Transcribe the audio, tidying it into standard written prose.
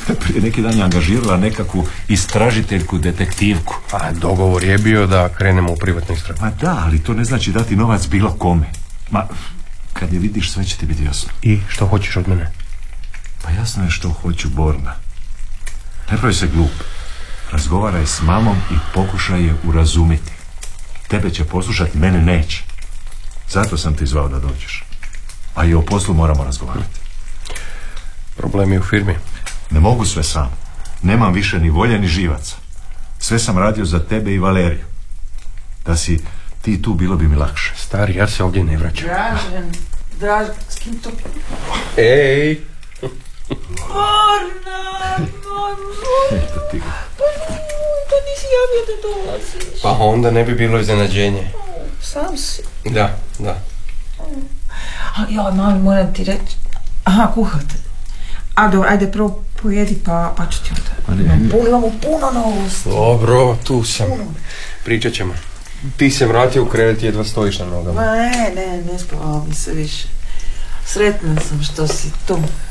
Prije neki dan je angažirala nekakvu istražiteljku, detektivku. A dogovor je bio da krenemo u privatnu istragu. Ma da, ali to ne znači dati novac bilo kome. Ma, kad je vidiš, sve će ti biti jasno. I što hoćeš od mene? Pa jasno je što hoću, Borna. Ne pravi se glup. Razgovaraj s mamom i pokušaj je urazumiti. Tebe će poslušati, mene neće. Zato sam ti zvao da dođeš. A i o poslu moramo razgovarati. Problemi u firmi? Ne mogu sve sam. Nemam više ni volje ni živaca. Sve sam radio za tebe i Valeriju. Da si ti tu, bilo bi mi lakše. Stari, ja se ovdje ne vraćam. Dražen, s kim to? Ej! Borna, Eto ti ga. to nisi javio da dolaziš. Pa onda ne bi bilo iznenađenje. Sam si. Da. Ja, mami, moram ti reći. Aha, kuhate. A dobro, ajde prvo pojedi pa ću ti onda. Imamo puno novosti. Dobro, tu sam. Pričat ćemo. Ti se vratio u krevet, jedva stojiš na nogama. Ne spavao mi se više. Sretna sam što si tu.